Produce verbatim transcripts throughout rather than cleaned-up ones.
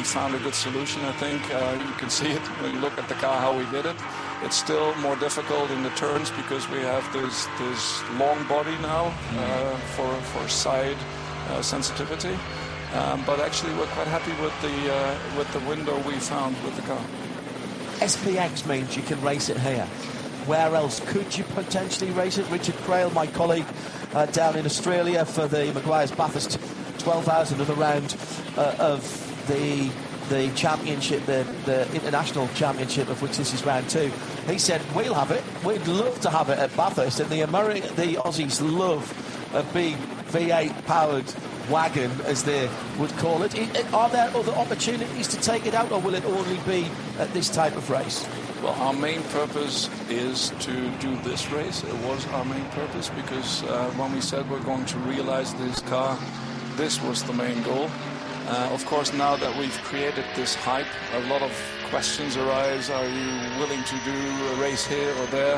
found a good solution, I think. Uh, you can see it when you look at the car, how we did it. It's still more difficult in the turns because we have this, this long body now uh, for, for side uh, sensitivity. Um, but actually, we're quite happy with the, uh, with the window we found with the car. S P X means you can race it here. Where else could you potentially race it? Richard Crail, my colleague uh, down in Australia for the Maguire's Bathurst twelve thousand of the round uh, of the the championship, the, the international championship, of which this is round two. He said, we'll have it. We'd love to have it at Bathurst. And the Ameri- the Aussies love a big V eight powered wagon, as they would call it. it. Are there other opportunities to take it out, or will it only be at this type of race? Well, our main purpose is to do this race. It was our main purpose because uh, when we said we're going to realize this car, this was the main goal. Uh, of course, now that we've created this hype, a lot of questions arise. Are you willing to do a race here or there?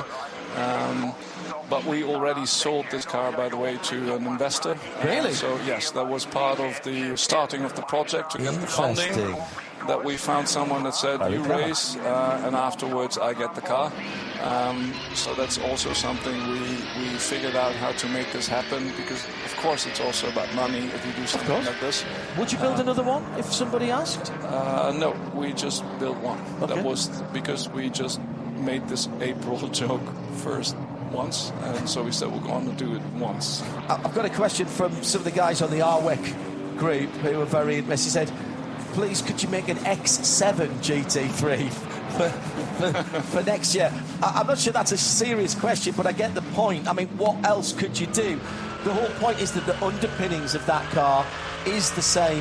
Um, but we already sold this car, by the way, to an investor. Really? Uh, so, yes, that was part of the starting of the project to get the funding. That we found someone that said, you race, uh, and afterwards I get the car. Um, so that's also something we, we figured out how to make this happen, because, of course, it's also about money if you do something like this. Would you build uh, another one if somebody asked? Uh, no, we just built one. Okay. That was because we just made this April joke first once, and so we said we're going to do it once. I've got a question from some of the guys on the R W E C group who were very interested. He said, please, could you make an X seven G T three for, for, for next year? I, I'm not sure that's a serious question, but I get the point. I mean, what else could you do? The whole point is that the underpinnings of that car is the same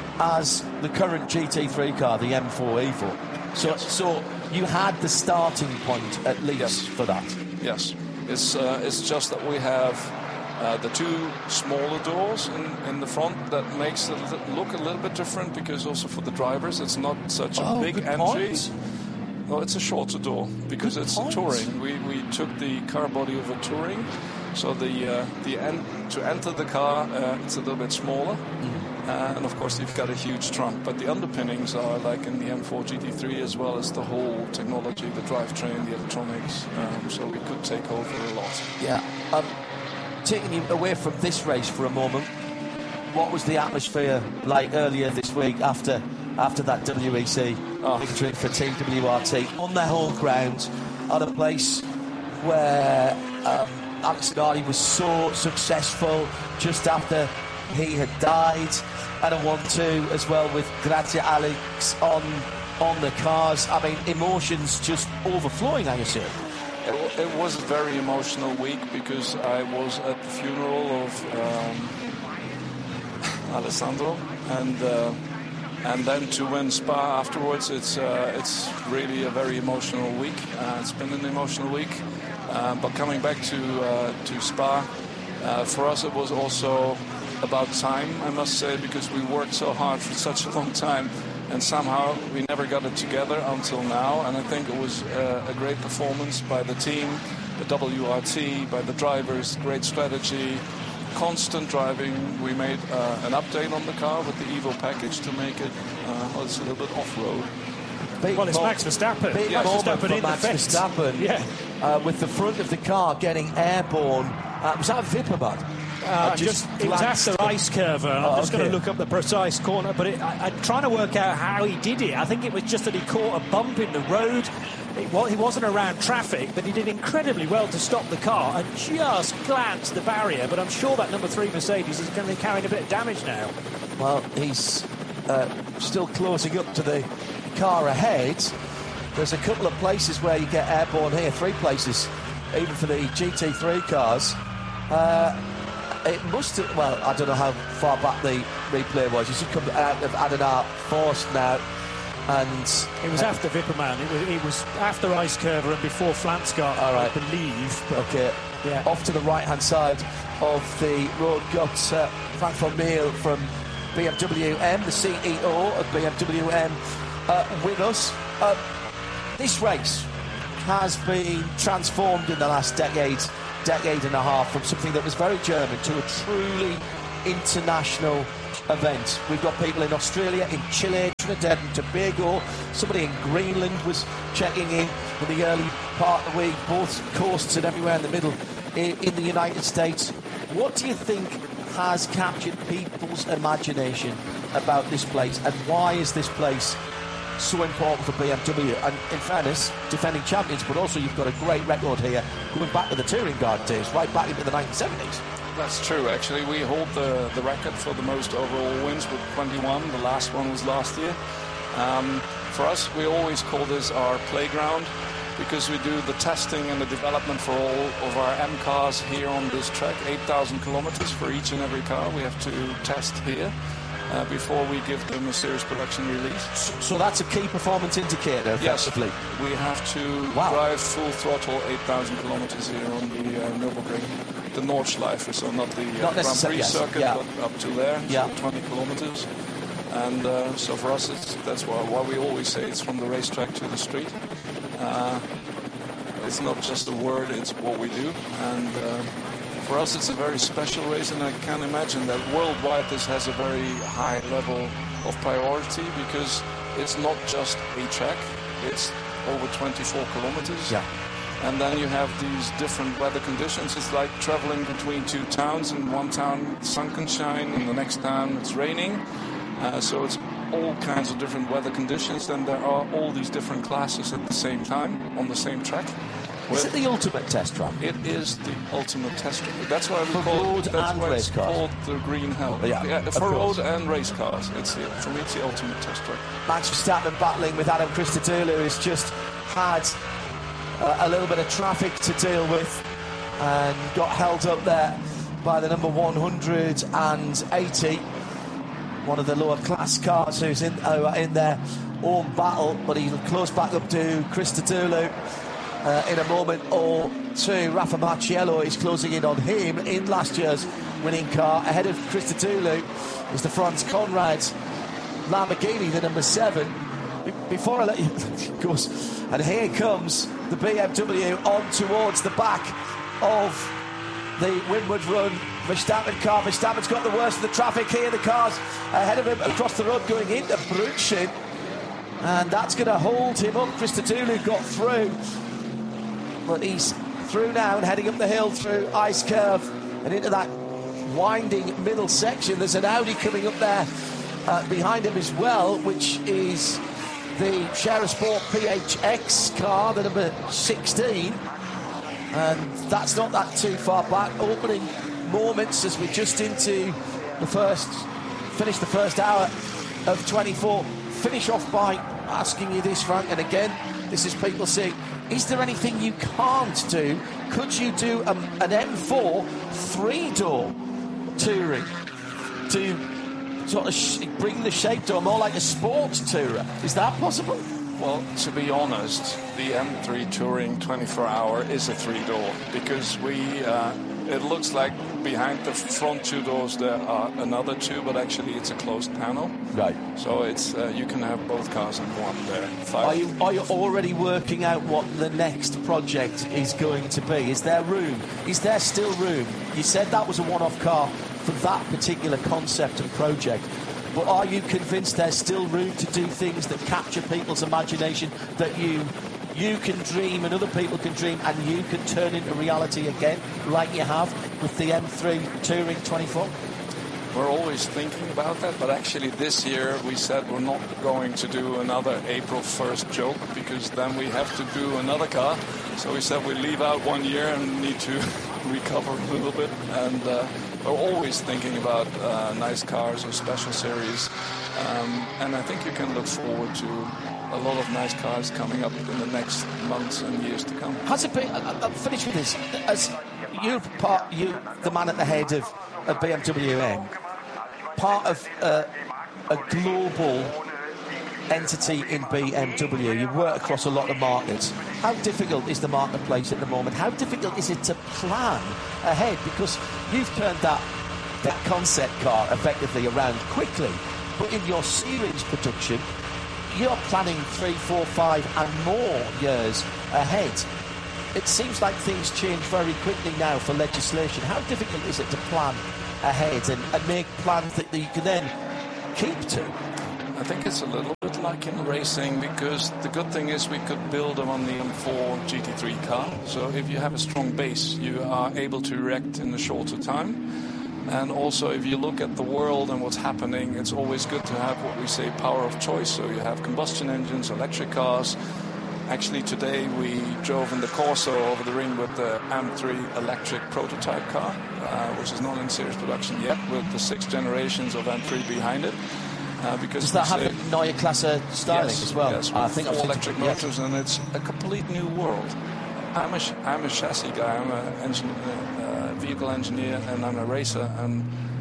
as the current G T three car, the M four E four. So, yes. so you had the starting point at least yes. for that. Yes, it's uh, it's just that we have Uh, the two smaller doors in, in the front that makes it look a little bit different, because also for the drivers it's not such a oh, big good entry. Point. No, it's a shorter door because good it's point. a touring. We we took the car body of a touring, so the uh, the en- to enter the car uh, it's a little bit smaller, mm-hmm. uh, and of course you've got a huge trunk. But the underpinnings are like in the M four G T three, as well as the whole technology, the drivetrain, the electronics. Um, so we could take over a lot. Yeah. Um, Taking you away from this race for a moment, what was the atmosphere like earlier this week after after that W E C oh. victory for Team W R T on their home ground, at a place where um, Alex Minardi was so successful just after he had died, and a one two as well with Grazie Alex on on the cars. I mean, emotions just overflowing, I assume. It was a very emotional week because I was at the funeral of um, Alessandro, and uh, and then to win Spa afterwards, it's uh, it's really a very emotional week. Uh, it's been an emotional week, uh, but coming back to uh, to Spa, uh, for us it was also about time, I must say, because we worked so hard for such a long time. And somehow we never got it together until now. And I think it was uh, a great performance by the team, the W R T, by the drivers, great strategy, constant driving. We made uh, an update on the car with the Evo package to make it uh, well, it's a little bit off-road. Big well, it's Max Verstappen. Big Max moment Verstappen for in Max the Verstappen. Yeah. Uh, with the front of the car getting airborne. Uh, was that Vipperbad? Uh, just, just it was after Ice Curve. I'm oh, just okay. going to look up the precise corner, but it, I, I'm trying to work out how he did it. I think it was just that he caught a bump in the road. It, well, he wasn't around traffic, but he did incredibly well to stop the car and just glanced the barrier. But I'm sure that number three Mercedes is going to be carrying a bit of damage now. Well, he's uh, still closing up to the car ahead. There's a couple of places where you get airborne here, three places, even for the G T three cars. Uh, It must have, well, I don't know how far back the replay was. You should come out of Adana Force now. And it was uh, after Vipperman. It was, it was after Ice Curve and before Flanscott, all right. I believe. Okay. Yeah. Off to the right-hand side of the road, got uh, Frank van Meel from B M W M, the C E O of B M W M, uh, with us. Uh, this race has been transformed in the last decade. decade and a half from something that was very German to a truly international event. We've got people in Australia, in Chile, Trinidad and Tobago. Somebody in Greenland was checking in in the early part of the week. Both coasts and everywhere in the middle in, in the United States. What do you think has captured people's imagination about this place, and why is this place so important for B M W? And in fairness, defending champions, but also you've got a great record here going back to the touring car days, right back into the nineteen seventies. That's true, actually. We hold the, the record for the most overall wins with twenty-one. The last one was last year. Um, for us, we always call this our playground, because we do the testing and the development for all of our M cars here on this track. eight thousand kilometers for each and every car we have to test here uh, before we give them a series production release. So, so that's a key performance indicator, effectively? Yes, we have to wow. drive full throttle eight thousand kilometers here on the uh, Nürburgring. The Nordschleife, so not the uh, Grand Prix yes. circuit, yeah. but up to there, yeah. so twenty kilometers. And uh, so for us, it's, that's why, why we always say it's from the racetrack to the street. Uh, it's not just a word, it's what we do. And uh, for us, it's a very special race, and I can imagine that worldwide this has a very high level of priority, because it's not just a track, it's over twenty-four kilometers. Yeah. And then you have these different weather conditions. It's like traveling between two towns. In one town, sun can shine. In the next town, it's raining. Uh, so it's all kinds of different weather conditions. And there are all these different classes at the same time on the same track. Is it the ultimate test track? It is the ultimate test track. That's why we for call road it. That's and why race it's cars. called the Green Hell. Yeah, yeah for course. road and race cars. It's the, for me, it's the ultimate test track. Max Verstappen battling with Adam Christodoulou has just had Uh, a little bit of traffic to deal with and got held up there by the number one hundred eighty, one of the lower class cars who's in, uh, in their own battle, but he'll close back up to Christodoulou uh, in a moment or two. Rafa Marciello is closing in on him in last year's winning car. Ahead of Christodoulou is the Franz Conrad Lamborghini, the number seven. Before I let you, of course, and here comes the B M W on towards the back of the Windward Run Verstappen car. Verstappen's got the worst of the traffic here. The car's ahead of him across the road going into Brünnchen, and that's going to hold him up. Christodoulou got through, but he's through now and heading up the hill through Ice Curve and into that winding middle section. There's an Audi coming up there uh, behind him as well, which is the Share Sport P H X car, the number sixteen, and that's not that too far back. Opening moments as we're just into the first, finish the first hour of twenty-four. Finish off by asking you this, Frank, and again, this is people saying, is there anything you can't do? Could you do a, an M four three-door touring to sort of sh- bring the shape to a more like a sports tourer? Is that possible? Well, to be honest, the M three Touring twenty-four hour is a three-door, because we, uh, it looks like behind the front two doors there are another two, but actually it's a closed panel. Right. So it's uh, you can have both cars in one there. Five. Are you, are you already working out what the next project is going to be? Is there room? Is there still room? You said that was a one-off car for that particular concept and project, but are you convinced there's still room to do things that capture people's imagination, that you you can dream and other people can dream and you can turn into reality again, like you have with the M three Touring twenty-four? We're always thinking about that, but actually this year we said we're not going to do another April first joke, because then we have to do another car. So we said we leave out one year and need to recover a little bit, and uh, we're always thinking about uh, nice cars or special series, um, and I think you can look forward to a lot of nice cars coming up in the next months and years to come. Has it been, I'll finish with this, as you part, you the man at the head of, of B M W M, part of uh, a global entity in B M W, you work across a lot of markets. How difficult is the marketplace at the moment? How difficult is it to plan ahead? Because you've turned that, that concept car effectively around quickly, but in your series production, you're planning three, four, five and more years ahead. It seems like things change very quickly now for legislation. How difficult is it to plan ahead and, and make plans that, that you can then keep to? I think it's a little bit like in racing, because the good thing is we could build them on the M four G T three car. So if you have a strong base, you are able to react in a shorter time. And also, if you look at the world and what's happening, it's always good to have what we say power of choice. So you have combustion engines, electric cars. Actually, today we drove in the Corso over the ring with the M three electric prototype car, uh, which is not in series production yet, with the six generations of M three behind it. Uh, because Does that have a Neue Klasse styling yes, as well? Yes, I think all I've electric yes. motors, and it's a complete new world. I'm a, I'm a chassis guy, I'm an engine, uh, vehicle engineer, and I'm a racer, and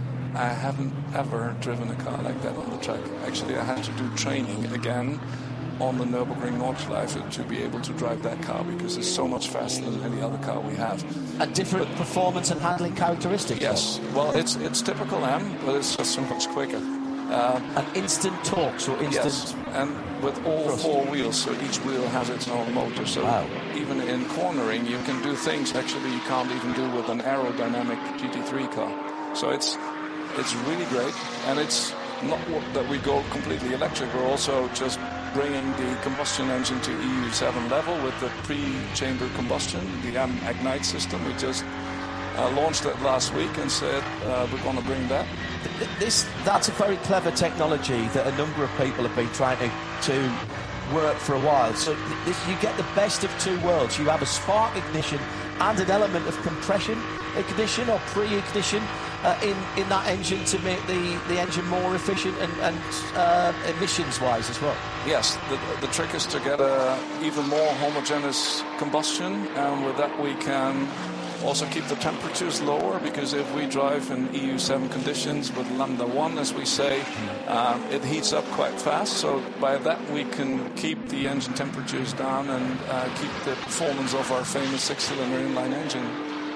I haven't ever driven a car like that on the track. Actually, I had to do training again on the Nürburgring Nordschleife to be able to drive that car, because it's so much faster than any other car we have. And different but, performance and handling characteristics? Yes, though. Well, it's it's typical M, but it's just so much quicker. Uh, and instant torque, so instant... Yes, and with all thrust. Four wheels, so each wheel has its own motor. So wow. Even in cornering, you can do things actually you can't even do with an aerodynamic G T three car. So it's it's really great, and it's not that we go completely electric. We're also just bringing the combustion engine to E U seven level with the pre-chamber combustion, the M Ignite system. We just uh, launched that last week and said uh, we're going to bring that. This that's a very clever technology that a number of people have been trying to, to work for a while. So this, you get the best of two worlds. You have a spark ignition and an element of compression ignition or pre-ignition uh, in, in that engine to make the, the engine more efficient and, and uh, emissions-wise as well. Yes, the, the trick is to get a even more homogeneous combustion, and with that we can also keep the temperatures lower, because if we drive in E U seven conditions with Lambda one, as we say, um, it heats up quite fast. So by that we can keep the engine temperatures down and uh, keep the performance of our famous six-cylinder inline engine.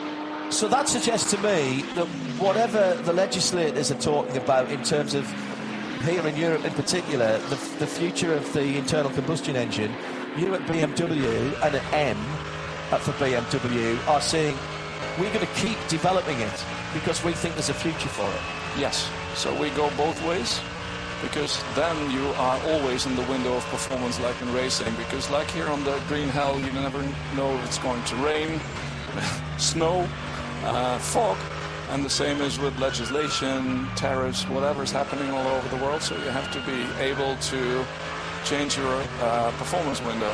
So that suggests to me that whatever the legislators are talking about in terms of, here in Europe in particular, the, the future of the internal combustion engine, you at B M W and at M for B M W are saying, we're going to keep developing it because we think there's a future for it. Yes, so we go both ways, because then you are always in the window of performance like in racing, because like here on the Green Hell, you never know if it's going to rain, snow, uh, fog, and the same is with legislation, tariffs, whatever's happening all over the world, so you have to be able to change your uh, performance window.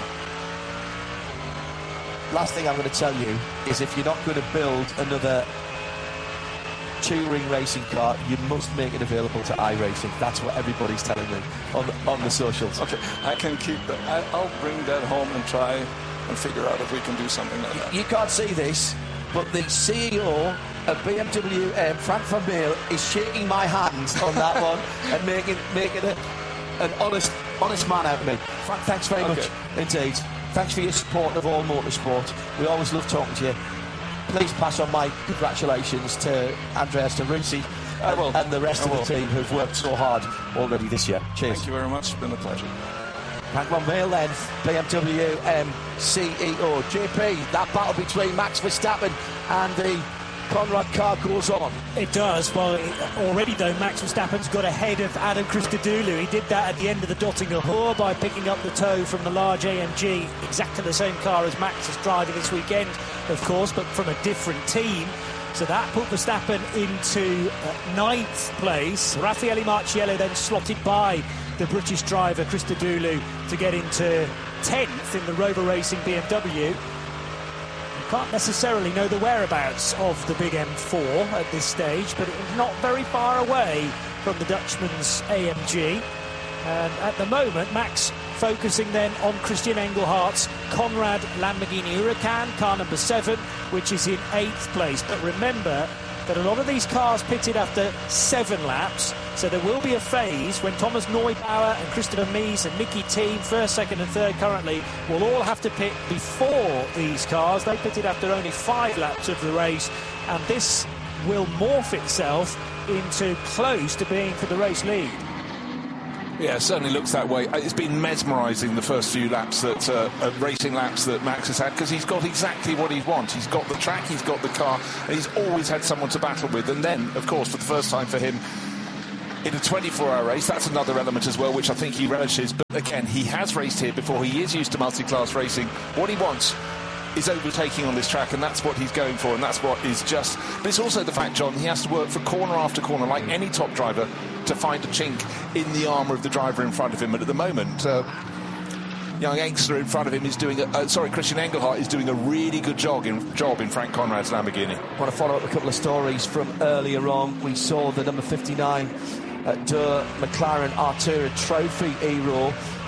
Last thing I'm going to tell you is, if you're not going to build another touring racing car, you must make it available to iRacing. That's what everybody's telling me on the, on the socials. Okay, I can keep that. I, I'll bring that home and try and figure out if we can do something like that. You, you can't see this, but the C E O of B M W M, Frank van Meel, is shaking my hand on that one and making making a, an honest honest man out of me. Frank, thanks very okay. much indeed. Thanks for your support of all motorsport. We always love talking to you. Please pass on my congratulations to Andreas de Russi and, and the rest of the team who've worked so hard already this year. Cheers. Thank you very much. It's been a pleasure. Frank van Meel then, B M W M C E O. J P, that battle between Max Verstappen and the Conrad car goes on. It does. Well, it, already though, Max Verstappen's got ahead of Adam Christodoulou. He did that at the end of the Döttinger Hohe by picking up the tow from the large A M G, exactly the same car as Max is driving this weekend, of course, but from a different team. So that put Verstappen into uh, ninth place. Raffaele Marciello then slotted by the British driver Christodoulou to get into tenth in the Rover Racing B M W. Can't necessarily know the whereabouts of the big M four at this stage, but it's not very far away from the Dutchman's A M G. And at the moment, Max focusing then on Christian Engelhardt's Conrad Lamborghini Huracan, car number seven, which is in eighth place. But remember that a lot of these cars pitted after seven laps, so there will be a phase when Thomas Neubauer and Christopher Mies and Mickey Team, first, second and third currently, will all have to pit before these cars. They pitted after only five laps of the race, and this will morph itself into close to being for the race lead. Yeah, it certainly looks that way. It's been mesmerising the first few laps, that uh, uh, racing laps that Max has had, because he's got exactly what he wants. He's got the track, he's got the car, and he's always had someone to battle with. And then, of course, for the first time for him, in a twenty-four hour race, that's another element as well, which I think he relishes. But again, he has raced here before. He is used to multi-class racing. What he wants is overtaking on this track, and that's what he's going for, and that's what is just... But it's also the fact, John, he has to work for corner after corner, like any top driver, to find a chink in the armour of the driver in front of him. But at the moment, uh, young Engster in front of him is doing... A, uh, sorry, Christian Engelhardt is doing a really good job in, job in Frank Conrad's Lamborghini. I want to follow up a couple of stories from earlier on. We saw the number fifty-nine uh, Der McLaren Artura Trophy E-Roar.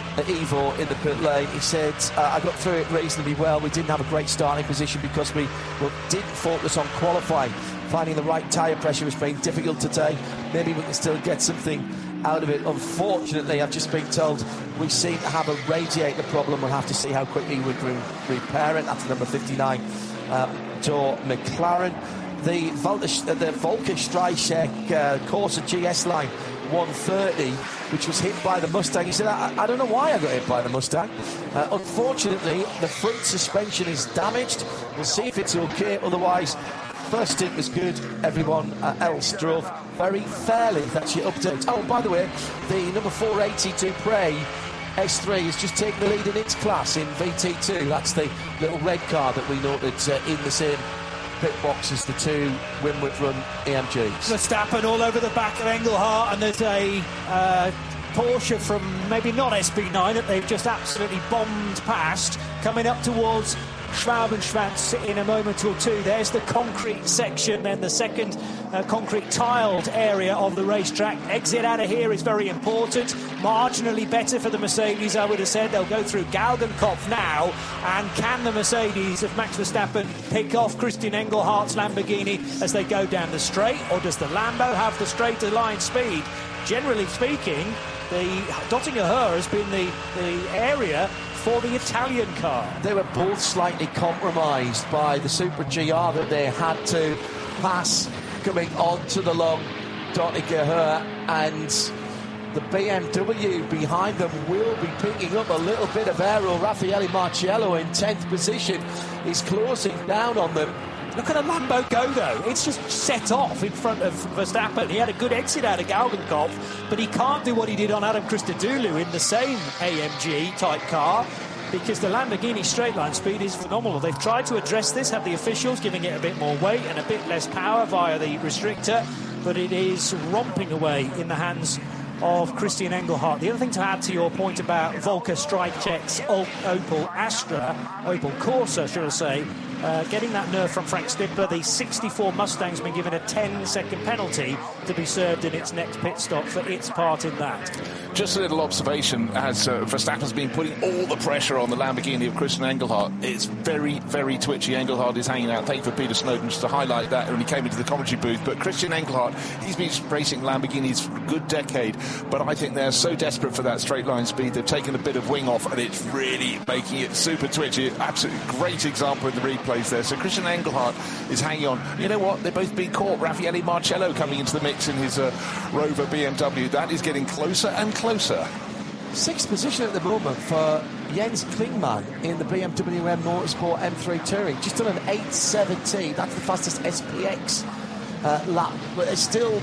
Evo in the pit lane. He said, uh, I got through it reasonably well. We didn't have a great starting position because we well, didn't focus on qualifying. Finding the right tyre pressure has been difficult today. Maybe we can still get something out of it. Unfortunately, I've just been told we seem to have a radiator problem. We'll have to see how quickly we can repair it. That's number fifty-nine, uh, Joe McLaren. The Volta, uh, the Volker Streichek uh, Corsa G S line one thirty, which was hit by the Mustang. He said, I, I don't know why I got hit by the Mustang. Uh, unfortunately, the front suspension is damaged. We'll see if it's okay. Otherwise, first stint was good. Everyone uh, else drove very fairly. That's your update. Oh, by the way, the number four eighty Dupre S three has just taken the lead in its class in V T two. That's the little red car that we noted uh, in the same pit box as the two Winwood Run E M Gs. Verstappen all over the back of Engelhardt, and there's a uh, Porsche from maybe not S P nine that they've just absolutely bombed past, coming up towards Schwabenschwanz in a moment or two. There's the concrete section, then the second uh, concrete tiled area of the racetrack. Exit out of here is very important. Marginally better for the Mercedes, I would have said. They'll go through Galgenkopf now. And can the Mercedes of Max Verstappen pick off Christian Engelhardt's Lamborghini as they go down the straight? Or does the Lambo have the straighter line speed? Generally speaking, the Dottinger Her has been the, the area for the Italian car. They were both slightly compromised by the Super G R that they had to pass coming onto the long Dottinger Her, and the B M W behind them will be picking up a little bit of aero. Raffaele Marciello in tenth position is closing down on them. Look at a Lambo go, though. It's just set off in front of Verstappen. He had a good exit out of Galgenkopf, but he can't do what he did on Adam Christodoulou in the same A M G-type car, because the Lamborghini straight-line speed is phenomenal. They've tried to address this, have the officials giving it a bit more weight and a bit less power via the restrictor, but it is romping away in the hands of Christian Engelhardt. The other thing to add to your point about Volker Streichek's Opel Astra, Opel Corsa, should I say, uh, getting that nerve from Frank Stipper, the sixty-four Mustang's been given a ten second penalty to be served in its next pit stop for its part in that. Just a little observation, as uh, Verstappen's been putting all the pressure on the Lamborghini of Christian Engelhardt. It's very, very twitchy. Engelhardt is hanging out. Thank you for Peter Snowden just to highlight that when he came into the commentary booth. But Christian Engelhardt, he's been racing Lamborghinis for a good decade, but I think they're so desperate for that straight line speed, they've taken a bit of wing off, and it's really making it super twitchy. Absolutely great example in the replays there. So Christian Engelhardt is hanging on. You know what? They've both been caught. Raffaele Marciello coming into the mix in his uh, Rover B M W. That is getting closer and closer. Sixth position at the moment for Jens Klingmann in the B M W M Motorsport M three Touring. Just done an eight seventeen. That's the fastest S P X uh, lap, but it's still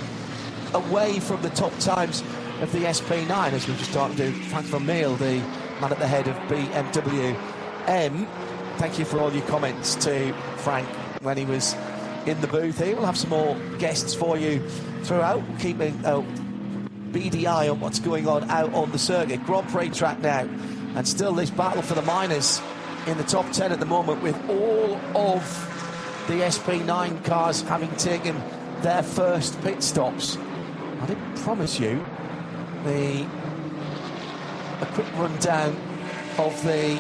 away from the top times of the S P nine, as we've just talked to Frank van Meel, the man at the head of B M W M. Thank you for all your comments to Frank when he was in the booth here. We'll have some more guests for you throughout, keeping a beady eye on what's going on out on the circuit. Grand Prix track now, and still this battle for the minors in the top ten at the moment, with all of the S P nine cars having taken their first pit stops. I did promise you the a quick rundown of the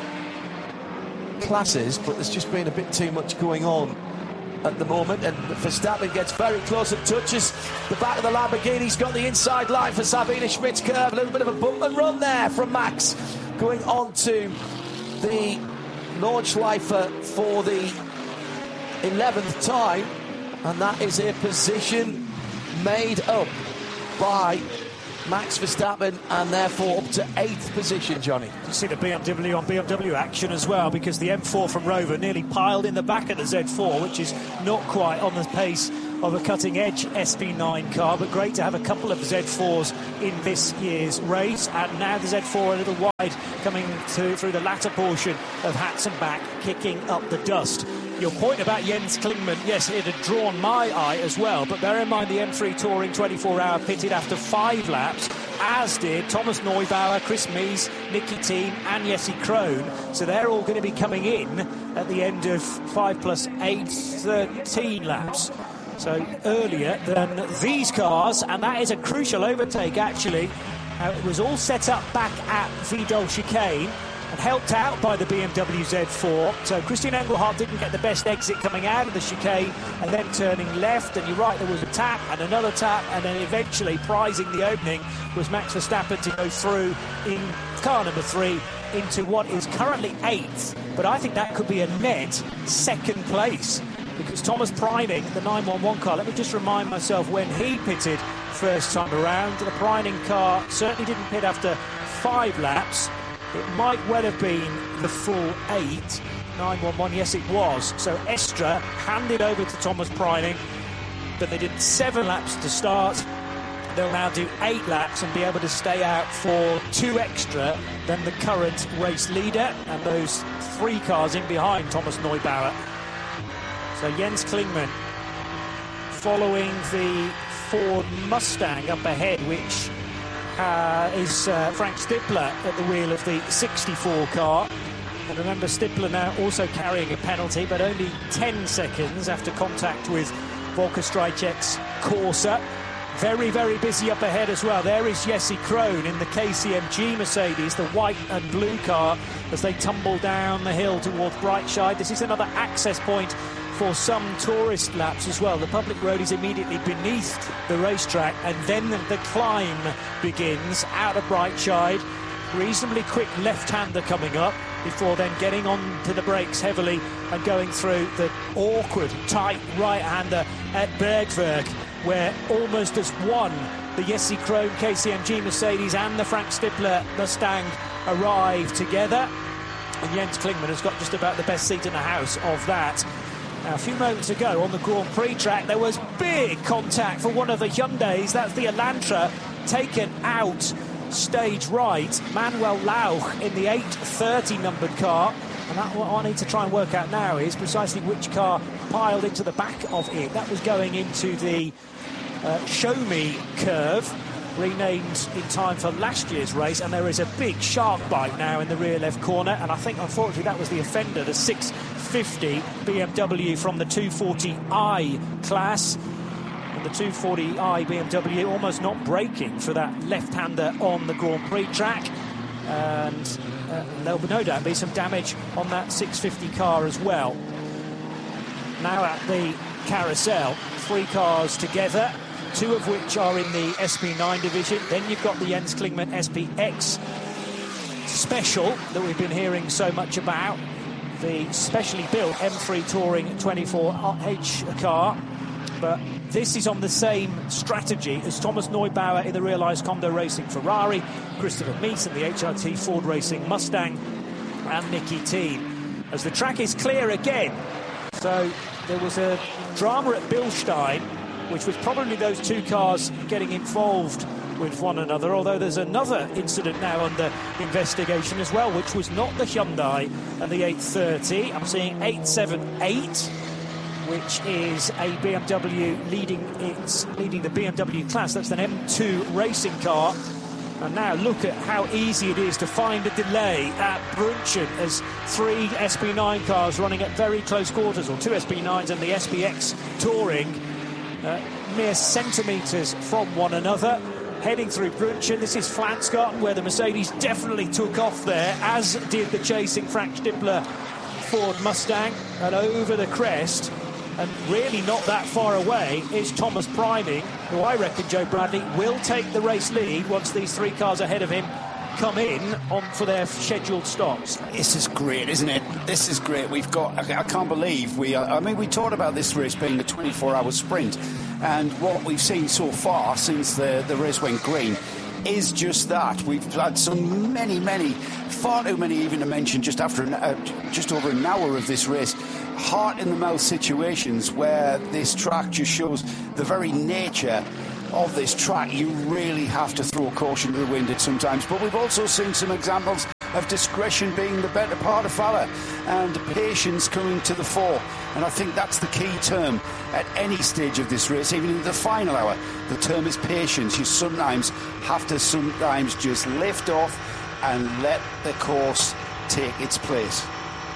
classes, but there's just been a bit too much going on at the moment, and Verstappen gets very close and touches the back of the Lamborghini. He's got the inside line for Sabine Schmidt's curve. A little bit of a bump and run there from Max, going on to the Nordschleife for the eleventh time, and that is a position made up by Max Verstappen, and therefore up to eighth position, Johnny. You see the B M W on B M W action as well, because the M four from Rover nearly piled in the back of the Z four, which is not quite on the pace of a cutting-edge S P nine car, but great to have a couple of Z fours in this year's race. And now the Z four a little wide, coming to, through the latter portion of Hatzenbach, kicking up the dust. Your point about Jens Klingmann, yes, it had drawn my eye as well, but bear in mind the M three Touring twenty-four hour pitted after five laps, as did Thomas Neubauer, Chris Mies, Nicky Thiem and Jesse Krohn. So they're all going to be coming in at the end of five plus eight, thirteen laps. So earlier than these cars, and that is a crucial overtake, actually. Uh, it was all set up back at Vidal chicane and helped out by the B M W Z four. So Christian Engelhardt didn't get the best exit coming out of the chicane and then turning left. And you're right, there was a tap and another tap, and then eventually prizing the opening was Max Verstappen to go through in car number three into what is currently eighth. But I think that could be a net second place, because Thomas Preining, the nine one one car, let me just remind myself when he pitted first time around, the Preining car certainly didn't pit after five laps. It might well have been the full eight. nine one one, yes it was. So Estra handed over to Thomas Preining, but they did seven laps to start. They'll now do eight laps and be able to stay out for two extra than the current race leader, and those three cars in behind Thomas Neubauer. So Jens Klingmann following the Ford Mustang up ahead, which uh, is uh, Frank Stippler at the wheel of the sixty-four car. And remember, Stippler now also carrying a penalty, but only ten seconds after contact with Volker Strejček's Corsa. Very, very busy up ahead as well. There is Jesse Krohn in the K C M G Mercedes, the white and blue car, as they tumble down the hill towards Breitscheid. This is another access point for some tourist laps as well. The public road is immediately beneath the racetrack, and then the climb begins out of Breitscheid. Reasonably quick left-hander coming up before then getting on to the brakes heavily and going through the awkward, tight right-hander at Bergwerk, where almost as one, the Jesse Krohn K C M G Mercedes and the Frank Stippler Mustang arrive together. And Jens Klingmann has got just about the best seat in the house of that. Now, a few moments ago on the Grand Prix track, there was big contact for one of the Hyundais. That's the Elantra, taken out stage right. Manuel Lauch in the eight thirty numbered car. And that, what I need to try and work out now is precisely which car piled into the back of it. That was going into the uh, Show Me curve, renamed in time for last year's race, and there is a big shark bite now in the rear left corner, and I think unfortunately that was the offender, the six fifty B M W from the two forty i class. And the two forty i B M W almost not braking for that left-hander on the Grand Prix track, and uh, there'll be no doubt be some damage on that six fifty car as well. Now at the carousel, three cars together, two of which are in the S P nine division. Then you've got the Jens Klingmann S P X Special that we've been hearing so much about, the specially built M three Touring twenty-four H car. But this is on the same strategy as Thomas Neubauer in the Realized Condo Racing Ferrari, Christopher Mies in the H R T Ford Racing Mustang, and Nicky Thiem. As the track is clear again, so there was a drama at Bilstein, which was probably those two cars getting involved with one another, although there's another incident now under investigation as well, which was not the Hyundai and the eight thirty. I'm seeing eight seventy-eight, which is a B M W leading its leading the B M W class. That's an M two racing car. And now look at how easy it is to find a delay at Brunchen, as three S P nine cars running at very close quarters, or two S P nines and the S P X Touring, uh, mere centimetres from one another, heading through Brunchen. This is Flansgarten, where the Mercedes definitely took off there, as did the chasing Frank Stippler Ford Mustang. And over the crest, and really not that far away, is Thomas Preining, who I reckon, Joe Bradley, will take the race lead once these three cars ahead of him come in on for their scheduled stops. This is great, isn't it? This is great. We've got, I, I can't believe we are, I mean, we talked about this race being a twenty-four hour sprint, and what we've seen so far since the, the race went green is just that. We've had so many, many, far too many even to mention just after an, uh, just over an hour of this race. Heart in the mouth situations where this track just shows the very nature of this track. You really have to throw caution to the wind at sometimes. But we've also seen some examples of discretion being the better part of valour and patience coming to the fore. And I think that's the key term at any stage of this race, even in the final hour. The term is patience. You sometimes have to sometimes just lift off and let the course take its place.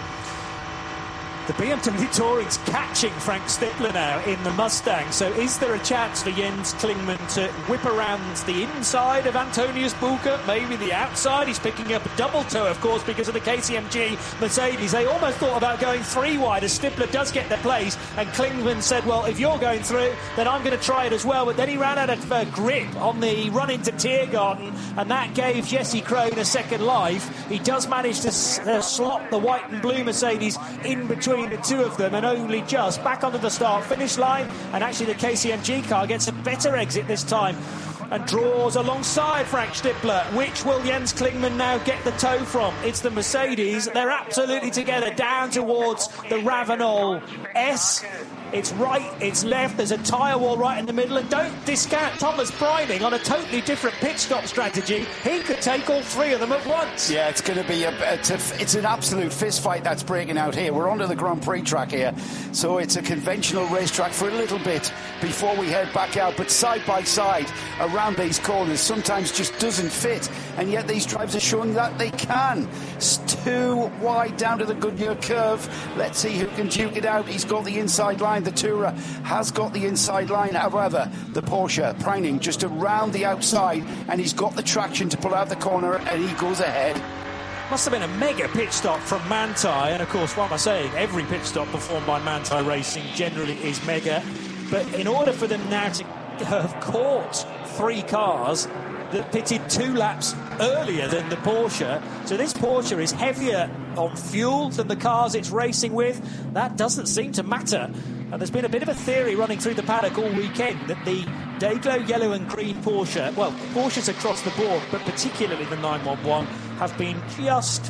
The B M W Touring's catching Frank Stickler now in the Mustang. So is there a chance for Jens Klingmann to whip around the inside of Antonius Bucher, maybe the outside? He's picking up a double toe, of course, because of the K C M G Mercedes. They almost thought about going three wide as Stickler does get the place. And Klingmann said, well, if you're going through, then I'm going to try it as well. But then he ran out of uh, grip on the run into Tiergarten, and that gave Jesse Krohn a second life. He does manage to s- uh, slot the white and blue Mercedes in between the two of them, and only just back onto the start finish line. And actually the K C M G car gets a better exit this time and draws alongside Frank Stickler. Which will Jens Klingmann now get the toe from? It's the Mercedes. They're absolutely together down towards the Ravenol S. It's right, it's left, there's a tyre wall right in the middle, and don't discount Thomas Preining on a totally different pit stop strategy. He could take all three of them at once. Yeah, it's going to be a, it's, a, it's an absolute fist fight that's breaking out here. We're onto the Grand Prix track here, so it's a conventional racetrack for a little bit before we head back out. But side by side around these corners sometimes just doesn't fit, and yet these drivers are showing that they can. It's too wide down to the Goodyear curve. Let's see who can duke it out. He's got the inside line. The Tourer has got the inside line. However, the Porsche, Preining, just around the outside, and he's got the traction to pull out the corner, and he goes ahead. Must have been a mega pit stop from Manthey, and of course, what am I saying? Every pit stop performed by Manthey Racing generally is mega. But in order for them now to have caught three cars that pitted two laps earlier than the Porsche, so this Porsche is heavier on fuel than the cars it's racing with. That doesn't seem to matter. And there's been a bit of a theory running through the paddock all weekend that the Dayglow yellow and green Porsche, well, Porsches across the board, but particularly the nine one one, have been just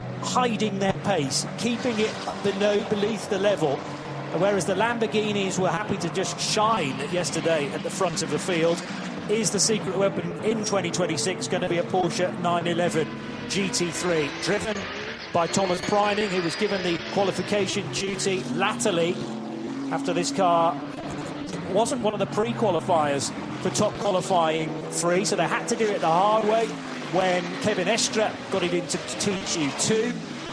hiding their pace, keeping it below, beneath the level, whereas the Lamborghinis were happy to just shine yesterday at the front of the field. Is the secret weapon in twenty twenty-six going to be a Porsche nine eleven G T three, driven by Thomas Preining, who was given the qualification duty latterly after this car wasn't one of the pre-qualifiers for top qualifying three, so they had to do it the hard way when Kevin Estre got it into T Q two.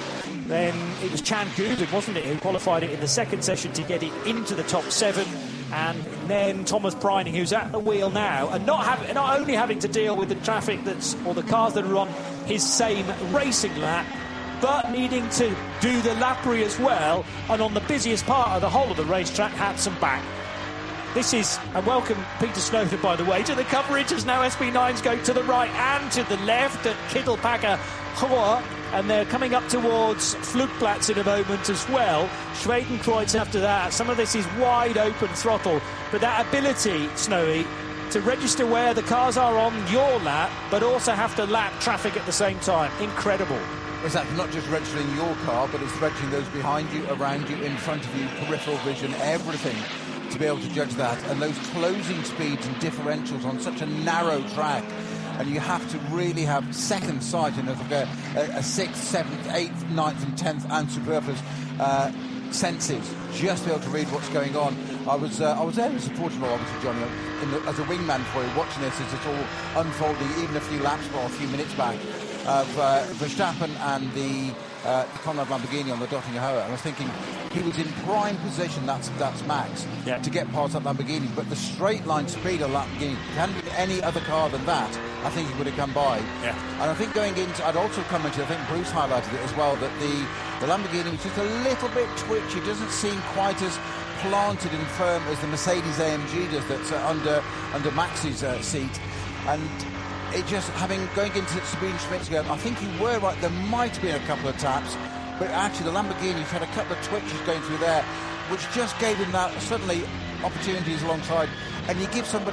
Then it was Chan Gubin, wasn't it, who qualified it in the second session to get it into the top seven. And then Thomas Preining, who's at the wheel now, and not, have, not only having to deal with the traffic that's, or the cars that are on his same racing lap, but needing to do the lappery as well, and on the busiest part of the whole of the racetrack, hats and back. This is, and welcome Peter Snowden, by the way, to the coverage as now S B nines go to the right and to the left at Kittelpacker Hoa, and they're coming up towards Flugplatz in a moment as well. Schwedenkreuz after that. Some of this is wide open throttle, but that ability, Snowy, to register where the cars are on your lap, but also have to lap traffic at the same time. Incredible. Exactly, not just registering your car, but it's registering those behind you, around you, in front of you, peripheral vision, everything, to be able to judge that. And those closing speeds and differentials on such a narrow track, and you have to really have second sight, you know, like a, a, a sixth, seventh, eighth, ninth and tenth and superfluous uh, senses, just to be able to read what's going on. I was uh, I was there in support of obviously, Johnny, in the, as a wingman for you, watching this as it's all unfolding, even a few laps or a few minutes back, of uh, Verstappen and the, uh, the Conrad Lamborghini on the Dottinger Hoa. I was thinking he was in prime position, that's that's Max, yeah, to get past that Lamborghini. But the straight line speed of Lamborghini, hadn't been any other car than that, I think he would have come by. Yeah. And I think going into, I'd also commented, I think Bruce highlighted it as well, that the, the Lamborghini was just a little bit twitchy, doesn't seem quite as planted and firm as the Mercedes A M G does, that's uh, under under Max's uh, seat. And it just, having going into Sabine Schmitz again, I think you were right, there might have been a couple of taps, but actually the Lamborghini had a couple of twitches going through there, which just gave him that suddenly opportunities alongside. And you give somebody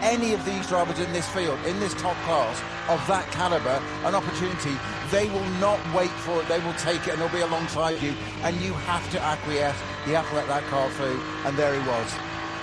any of these drivers in this field, in this top class, of that calibre, an opportunity, they will not wait for it, they will take it and they'll be alongside you, and you have to acquiesce, you have to let that car through, and there he was.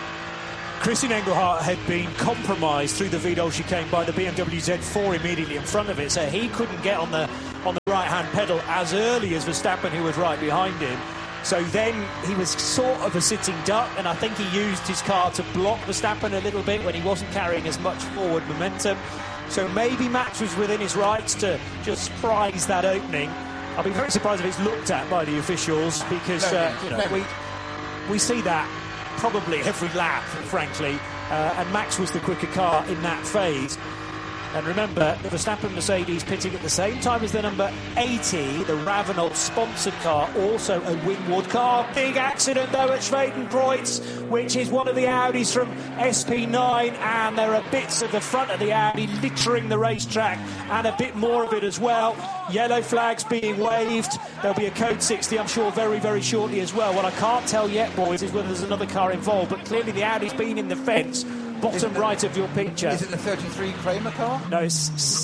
Christian Engelhardt had been compromised through the Vidal chicane by the B M W Z four immediately in front of it, so he couldn't get on the on the right-hand pedal as early as Verstappen, who was right behind him. So then he was sort of a sitting duck, and I think he used his car to block Verstappen a little bit when he wasn't carrying as much forward momentum. So maybe Max was within his rights to just surprise that opening. I'll be very surprised if it's looked at by the officials, because uh, you know, we we see that probably every lap, frankly, uh, and Max was the quicker car in that phase. And remember, the Verstappen Mercedes pitting at the same time as the number eighty, the Ravenel sponsored car, also a Winward car. Big accident though at Schwedenkreuz, which is one of the Audis from S P nine, and there are bits of the front of the Audi littering the racetrack, and a bit more of it as well. Yellow flags being waved. There'll be a code sixty, I'm sure, very, very shortly as well. What I can't tell yet, boys, is whether there's another car involved, but clearly the Audi's been in the fence. Bottom right of your picture. Is it the thirty-three Kramer car? No, it's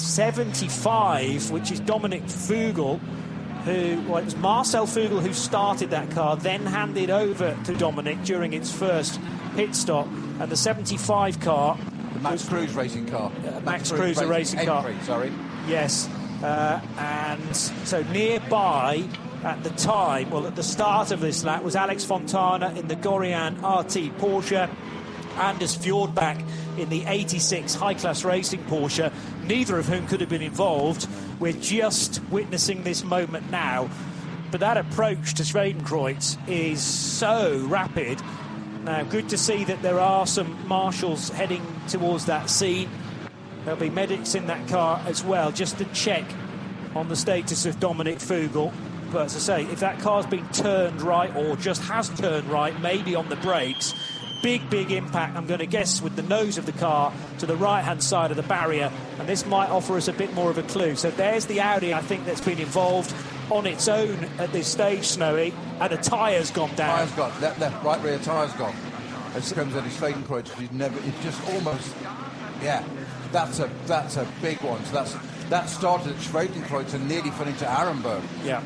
seventy-five, which is Dominic Fugel, who, well, it was Marcel Fugel who started that car, then handed over to Dominic during its first pit stop. And the seventy-five car... The Max was, Cruz racing car. Uh, Max, Max Cruz, a racing car. Entry, sorry. Yes. Uh, and so nearby at the time, well, at the start of this lap, was Alex Fontana in the Gorian R T Porsche, Anders Fjordbach in the eighty-six high-class racing Porsche, neither of whom could have been involved. We're just witnessing this moment now. But that approach to Schwedenkreuz is so rapid. Now, good to see that there are some marshals heading towards that scene. There'll be medics in that car as well, just to check on the status of Dominic Fugel. But as I say, if that car's been turned right, or just has turned right, maybe on the brakes, big, big impact, I'm going to guess, with the nose of the car to the right-hand side of the barrier, and this might offer us a bit more of a clue. So there's the Audi, I think, that's been involved on its own at this stage, Snowy, and a tyre's gone down. Tyre's gone, left, left, right rear tyre's gone. As it comes at his Schwedenkreuz, he's never, it's just almost, yeah, that's a that's a big one. So that's that started at Schwedenkreuz and nearly fell into Arenberg. Yeah.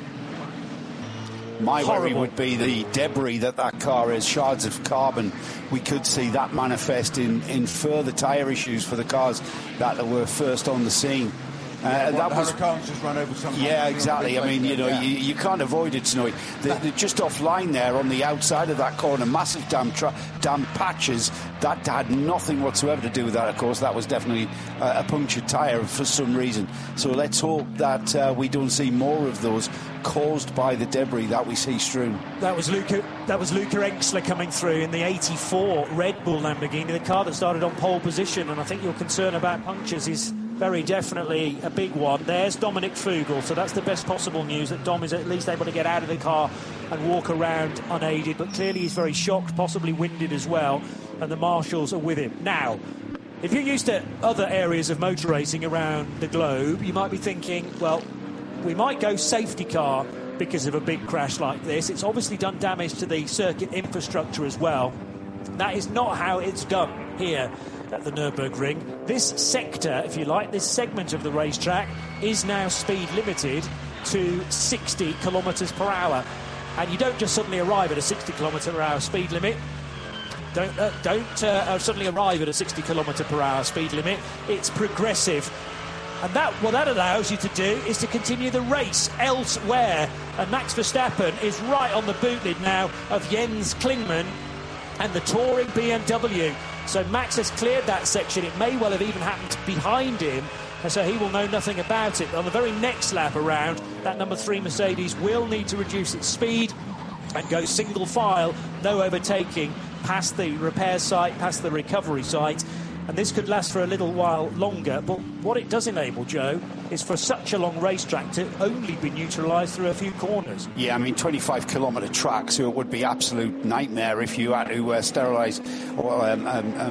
My Horrible. worry would be the debris that that car is, shards of carbon. We could see that manifest in, in further tyre issues for the cars that were first on the scene. Uh, Yeah, that was Huracan's just run over some. Yeah, exactly. I mean, you know, yeah. you, you can't avoid it, Snowy. They're, they're just offline there on the outside of that corner, massive damn, tra- damn patches. That had nothing whatsoever to do with that, of course. That was definitely uh, a punctured tyre for some reason. So let's hope that uh, we don't see more of those caused by the debris that we see strewn. That was Luca, that was Luca Enxler coming through in the eighty-four Red Bull Lamborghini, the car that started on pole position, and I think your concern about punctures is very definitely a big one. There's Dominic Fugel, so that's the best possible news, that Dom is at least able to get out of the car and walk around unaided, but clearly he's very shocked, possibly winded as well, and the marshals are with him. Now, if you're used to other areas of motor racing around the globe, you might be thinking, well, we might go safety car because of a big crash like this. It's obviously done damage to the circuit infrastructure as well. That is not how it's done here at the Nürburgring. This sector, if you like, this segment of the racetrack is now speed limited to sixty kilometres per hour. And you don't just suddenly arrive at a sixty kilometre per hour speed limit. Don't, uh, don't uh, suddenly arrive at a sixty kilometre per hour speed limit. It's progressive. And that what that allows you to do is to continue the race elsewhere. And Max Verstappen is right on the boot lid now of Jens Klingmann and the touring B M W. So Max has cleared that section. It may well have even happened behind him, and so he will know nothing about it. On the very next lap around, that number three Mercedes will need to reduce its speed and go single file, no overtaking, past the repair site, past the recovery site. And this could last for a little while longer, but what it does enable, Joe, is for such a long racetrack to only be neutralised through a few corners. Yeah, I mean, twenty-five kilometre track, so it would be absolute nightmare if you had to uh, sterilise or um, um, um,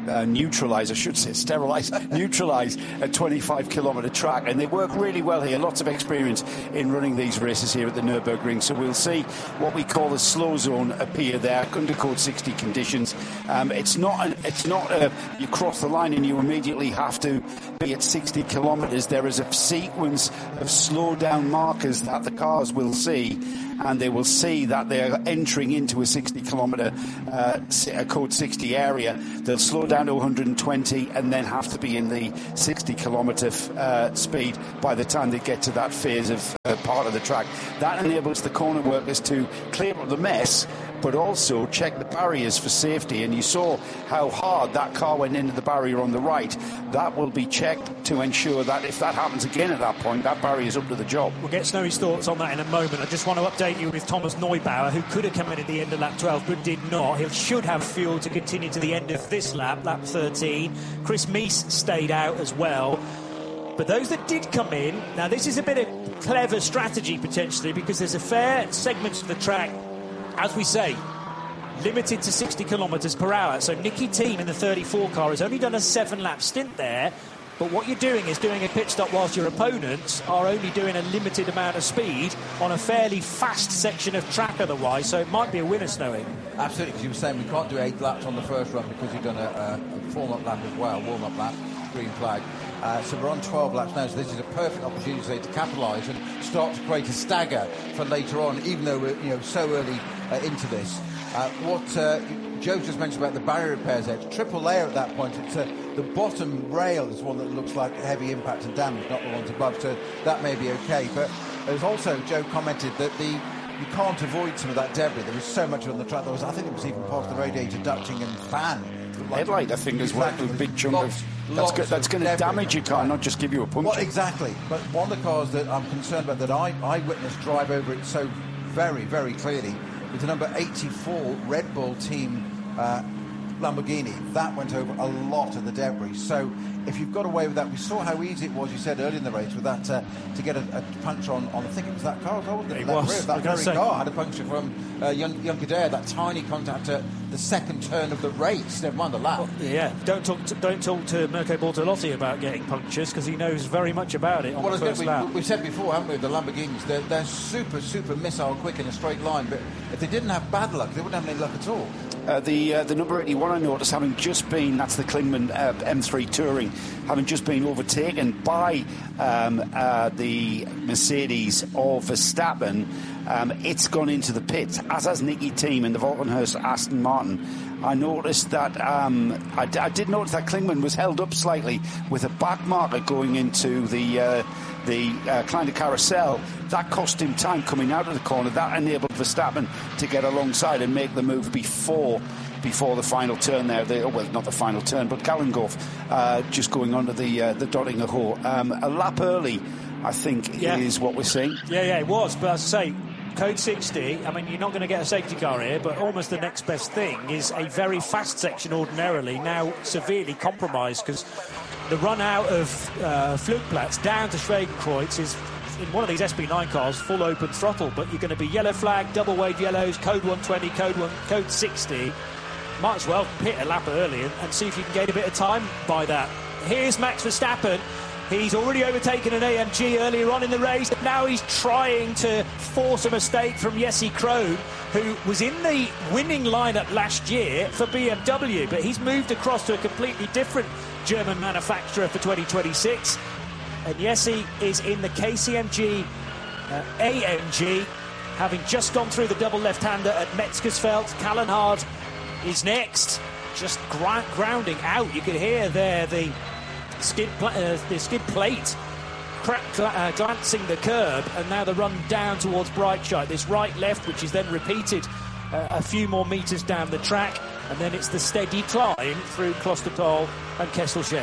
uh, neutralise, I should say, sterilise, neutralise a twenty-five kilometre track. And they work really well here. Lots of experience in running these races here at the Nürburgring. So we'll see what we call the slow zone appear there under code sixty conditions. Um, it's not an, it's not a, you cross the line and you immediately have to be at sixty kilometres. There is a sequence of slow down markers that the cars will see, and they will see that they're entering into a sixty kilometre uh, code sixty area. They'll slow down to one hundred twenty and then have to be in the sixty kilometre uh, speed by the time they get to that phase of uh, part of the track. That enables the corner workers to clear up the mess, but also check the barriers for safety. And you saw how hard that car went into the barrier on the right. That will be checked to ensure that if that happens again at that point, that barrier is up to the job. We'll get Snowy's thoughts on that in a moment. I just want to update you with Thomas Neubauer, who could have come in at the end of lap twelve but did not. He should have fuel to continue to the end of this lap, lap thirteen. Chris Meese stayed out as well. But those that did come in, now this is a bit of clever strategy potentially, because there's a fair segment of the track, as we say, limited to sixty kilometres per hour. So Nicky Thiem in the thirty-four car has only done a seven-lap stint there. But what you're doing is doing a pit stop whilst your opponents are only doing a limited amount of speed on a fairly fast section of track otherwise. So it might be a winner, Snowy. Absolutely, because you were saying we can't do eight laps on the first run because you've done a, a, a warm-up lap as well, warm-up lap, green flag. Uh, so we're on twelve laps now, so this is a perfect opportunity to capitalise and start to create a stagger for later on, even though we're you know so early uh, into this. Uh, what uh, Joe just mentioned about the barrier repairs there, it's triple layer at that point. It's uh, the bottom rail is one that looks like heavy impact and damage, not the ones above, so that may be okay. But there's also, Joe commented that the you can't avoid some of that debris. There was so much on the track. There was, I think it was even past the radiator ducting and fan. Like, headlight, I think, as well, with a big chunk lots, of... That's, go, that's going to damage your car, not just give you a puncture. Well, exactly. But one of the cars that I'm concerned about, that I, I witnessed drive over it so very, very clearly, was the number eighty-four Red Bull team uh, Lamborghini. That went over a lot of the debris. So if you've got away with that, we saw how easy it was, you said earlier in the race, with that uh, to get a, a puncture on, on, I think it was that car as well, wasn't it? It that was. Rear, that very say. car had a puncture from uh, Juncker, that tiny contact at the second turn of the race, never mind the lap. Well, yeah, don't talk to, don't talk to Mirko Bortolotti about getting punctures, because he knows very much about it on well, the first we, lap. We've said before, haven't we, the Lamborghinis, they're, they're super, super missile quick in a straight line, but if they didn't have bad luck, they wouldn't have any luck at all. Uh, the uh, the number eighty-one, I noticed, having just been, that's the Klingman uh, M three Touring, having just been overtaken by um, uh, the Mercedes of Verstappen, um, it's gone into the pit, as has Nicky Thiem in the Volkenhurst Aston Martin. I noticed that, um, I, d- I did notice that Klingman was held up slightly with a back marker going into the uh, the uh, Kleiner Carousel. That cost him time coming out of the corner. That enabled Verstappen to get alongside and make the move before before the final turn there. The, well, not the final turn, but Gallengorf uh, just going onto the uh, the Dottinger Ho. Um, a lap early, I think, yeah. is what we're seeing. Yeah, yeah, it was. But as I say, code sixty, I mean, you're not going to get a safety car here, but almost the next best thing is a very fast section ordinarily, now severely compromised, because the run out of uh, Flugplatz down to Schwedenkreuz is, in one of these S P nine cars, full open throttle, but you're going to be yellow flag, double wave yellows, code one twenty, code one, code sixty. Might as well pit a lap early and, and see if you can gain a bit of time by that. Here's Max Verstappen. He's already overtaken an A M G earlier on in the race. Now he's trying to force a mistake from Jesse Krohn, who was in the winning lineup last year for B M W, but he's moved across to a completely different German manufacturer for twenty twenty-six. And Jesse is in the K C M G uh, A M G, having just gone through the double left-hander at Metzgersfeld. Kallenhard is next, just gra- grounding out. You can hear there the skid, pl- uh, the skid plate cra- gla- uh, glancing the curb, and now the run down towards Breitscheid. This right-left, which is then repeated uh, a few more metres down the track, and then it's the steady climb through Klostertal and Kesselchen.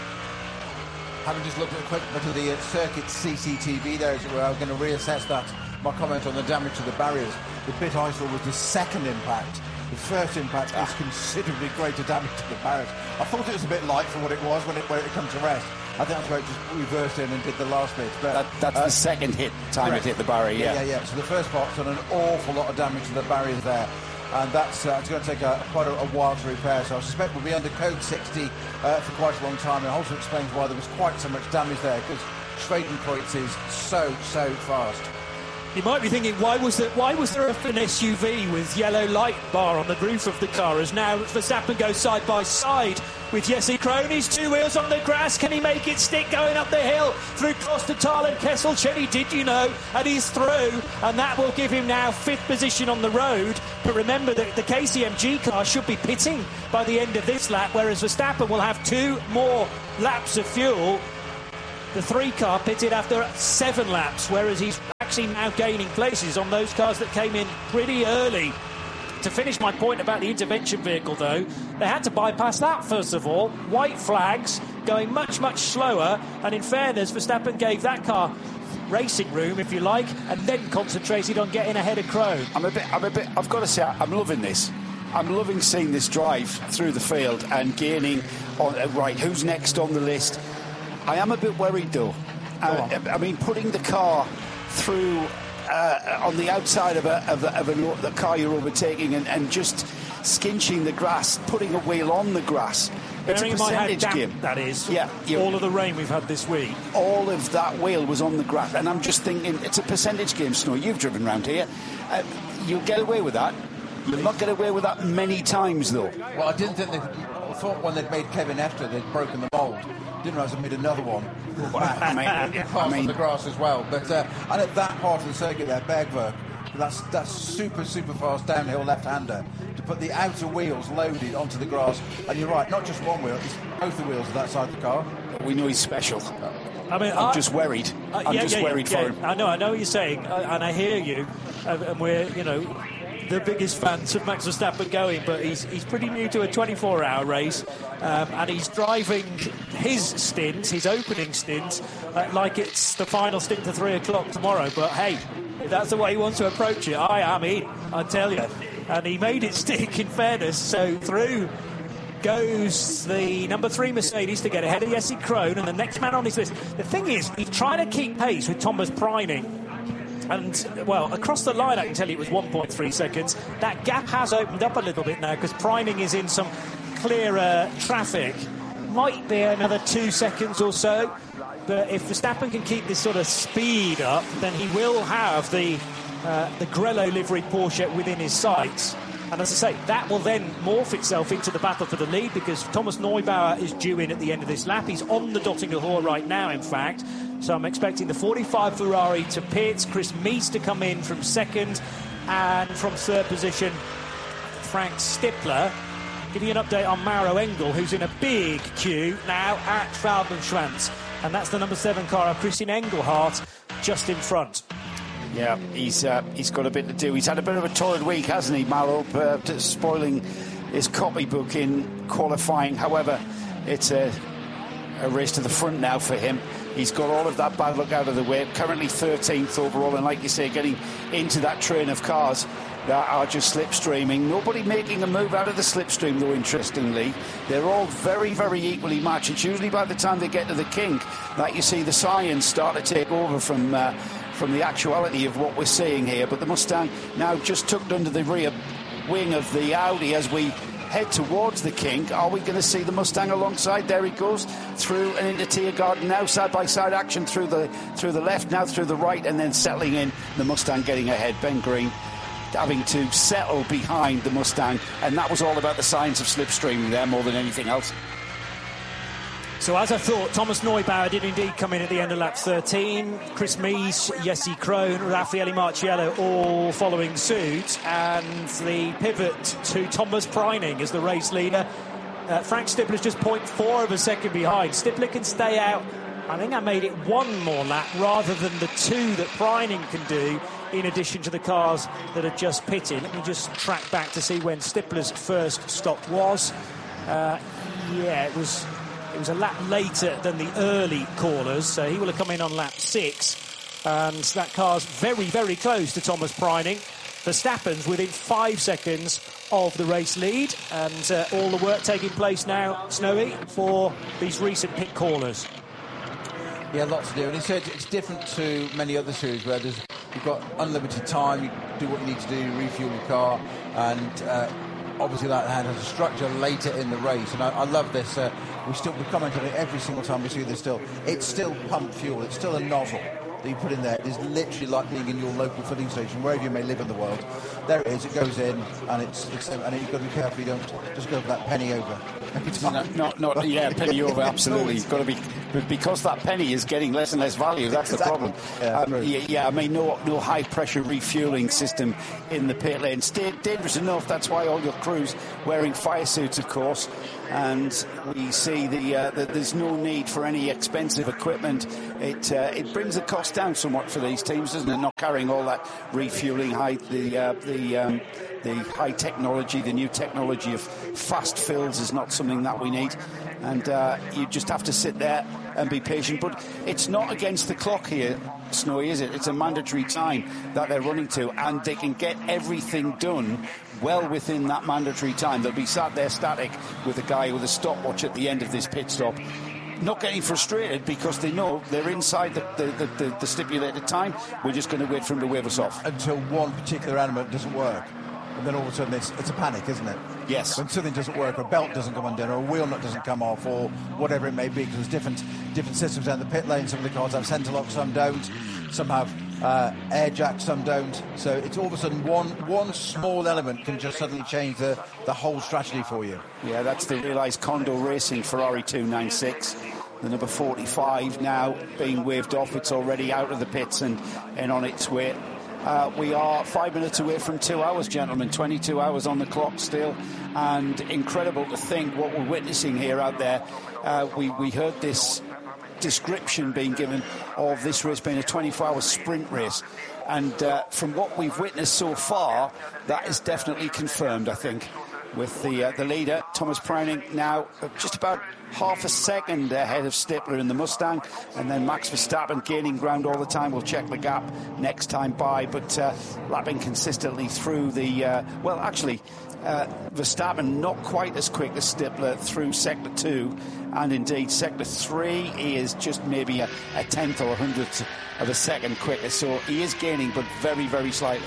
Having just looked at a quick look at the uh, circuit C C T V there, as it were, I was going to reassess that, my comment on the damage to the barriers. The bit I saw was the second impact. The first impact is considerably greater damage to the barriers. I thought it was a bit light for what it was when it when it come to rest. I think that's where it just reversed in and did the last bit. But that, that's uh, the second hit time correct. It hit the barrier, yeah. yeah. Yeah, yeah, So the first part's done an awful lot of damage to the barriers there. and that's uh, it's going to take a, quite a, a while to repair. So I suspect we'll be under code sixty uh, for quite a long time, and also explains why there was quite so much damage there, because Schwedenkreuz is so, so fast. You might be thinking, why was there, why was there an S U V with yellow light bar on the roof of the car, as now Verstappen goes side by side with Jesse Krohn. His two wheels on the grass. Can he make it stick going up the hill through Klostertal and Kesselchen? Did you know? And he's through, and that will give him now fifth position on the road. But remember that the K C M G car should be pitting by the end of this lap, whereas Verstappen will have two more laps of fuel. The three car pitted after seven laps, whereas he's actually now gaining places on those cars that came in pretty early. To finish my point about the intervention vehicle, though, they had to bypass that first of all. White flags, going much, much slower, and in fairness, Verstappen gave that car racing room, if you like, and then concentrated on getting ahead of Krohn. I'm a bit, I'm a bit, I've got to say, I'm loving this. I'm loving seeing this drive through the field and gaining on, uh, right, who's next on the list. I am a bit worried, though. Uh, I mean, putting the car through uh, on the outside of a, of, a, of a, the car you're overtaking and, and just skinching the grass, putting a wheel on the grass. It's a percentage game. That is. Yeah, all of the rain we've had this week. All of that wheel was on the grass, and I'm just thinking it's a percentage game. Snow, you've driven around here. Uh, you'll get away with that. You'll not get away with that many times, though. Well, I didn't think they I thought when they'd made Kevin Estre, they'd broken the mould. Didn't realise they made another one. Well, I mean, I mean, on the grass as well. But uh, and at that part of the circuit there, Bergwerk, that's that's super super fast downhill left-hander to put the outer wheels loaded onto the grass. And you're right, not just one wheel, it's both the wheels of that side of the car. We know he's special. I mean, I'm I, just worried. Uh, I'm yeah, just yeah, worried yeah, for yeah. him. I know, I know what you're saying, uh, and I hear you. Uh, and we're, you know, the biggest fans of Max Verstappen going, but he's he's pretty new to a twenty-four hour race, um, and he's driving his stint, his opening stint, uh, like it's the final stint to three o'clock tomorrow. But hey, if that's the way he wants to approach it, I am in, I tell you. And he made it stick, in fairness, so through goes the number three Mercedes to get ahead of Jesse Krohn, and the next man on his list. The thing is, he's trying to keep pace with Thomas Preining. And, well, across the line, I can tell you it was one point three seconds. That gap has opened up a little bit now because Preining is in some clearer traffic. Might be another two seconds or so. But if Verstappen can keep this sort of speed up, then he will have the uh, the Grello livery Porsche within his sights. And as I say, that will then morph itself into the battle for the lead because Thomas Neubauer is due in at the end of this lap. He's on the Dottinger Hall right now, in fact. So I'm expecting the forty-five Ferrari to pit, Chris Mies to come in from second, and from third position, Frank Stippler. Give you an update on Mauro Engel, who's in a big queue now at Schwalbenschwanz. And that's the number seven car of Christian Engelhardt just in front. Yeah, he's uh, he's got a bit to do. He's had a bit of a torrid week, hasn't he, Mauro, uh, spoiling his copybook in qualifying. However, it's a, a race to the front now for him. He's got all of that bad luck out of the way. Currently thirteenth overall, and like you say, getting into that train of cars that are just slipstreaming. Nobody making a move out of the slipstream, though, interestingly. They're all very, very equally matched. It's usually by the time they get to the kink that you see the science start to take over from uh, from the actuality of what we're seeing here. But the Mustang now just tucked under the rear wing of the Audi as we head towards the kink. Are we going to see the Mustang alongside? There he goes through and into Tiergarten now, side by side action through the through the left, now through the right, and then settling in. The Mustang getting ahead. Ben Green having to settle behind the Mustang, and that was all about the science of slipstreaming there more than anything else. So as I thought, Thomas Neubauer did indeed come in at the end of lap thirteen. Chris Mies, Jesse Krohn, Raffaele Marciello all following suit. And the pivot to Thomas Preining as the race leader. Uh, Frank Stippler's just zero point four of a second behind. Stippler can stay out. I think I made it one more lap rather than the two that Preining can do, in addition to the cars that are just pitting. Let me just track back to see when Stippler's first stop was. Uh, yeah, it was... It was a lap later than the early callers, so he will have come in on lap six. And that car's very, very close to Thomas Preining. Verstappen's within five seconds of the race lead. And uh, all the work taking place now, Snowy, for these recent pit callers. Yeah, lots to do. And it's, it's different to many other series where there's You've got unlimited time. You do what you need to do, refuel your car, and uh, obviously that has a structure later in the race. And I, I love this. Uh, we still we comment on it every single time we see this. Still, it's still pump fuel. It's still a nozzle that you put in there. It is literally like being in your local filling station, wherever you may live in the world. There it is. It goes in, and it's, it's and you've got to be careful you don't just go for that penny over. Not, not, not, yeah, penny over, absolutely. You've got to be, because that penny is getting less and less value. That's the Exactly. problem. Yeah, Um, yeah, yeah, I mean, no, no high pressure refueling system in the pit lane. It's da- dangerous enough. That's why all your crews wearing fire suits, of course. And we see the uh, that there's no need for any expensive equipment. It uh, it brings the cost down somewhat for these teams, doesn't it? Not carrying all that refueling, high the uh, the um, the high technology, the new technology of fast fills is not something that we need. And uh, you just have to sit there and be patient. But it's not against the clock here, Snowy, is it? It's a mandatory time that they're running to, and they can get everything done well within that mandatory time. They'll be sat there static with a guy with a stopwatch at the end of this pit stop, not getting frustrated because they know they're inside the, the, the, the, the stipulated time. We're just going to wait for him to wave us off. Until one particular element doesn't work. And then all of a sudden it's, it's a panic, isn't it? Yes. When something doesn't work, or a belt doesn't come undone, or a wheel nut doesn't come off, or whatever it may be, because there's different different systems down the pit lane. Some of the cars have centre lock, some don't. Some have uh, air jacks, some don't. So it's all of a sudden one one small element can just suddenly change the, the whole strategy for you. Yeah, that's the realised Kondo Racing Ferrari two ninety-six. The number forty-five now being waved off. It's already out of the pits and, and on its way. Uh, we are five minutes away from two hours, gentlemen. twenty-two hours on the clock still. And incredible to think what we're witnessing here out there. Uh, we, we heard this description being given of this race being a twenty-four hour sprint race. And uh, from what we've witnessed so far, that is definitely confirmed, I think, with the uh, the leader, Thomas Preining, now just about half a second ahead of Stippler in the Mustang, and then Max Verstappen gaining ground all the time. We'll check the gap next time by, but uh, lapping consistently through the, uh, well, actually, uh, Verstappen not quite as quick as Stippler through Sector two, and indeed Sector three he is just maybe a, a tenth or a hundredth of a second quicker, so he is gaining, but very, very slightly.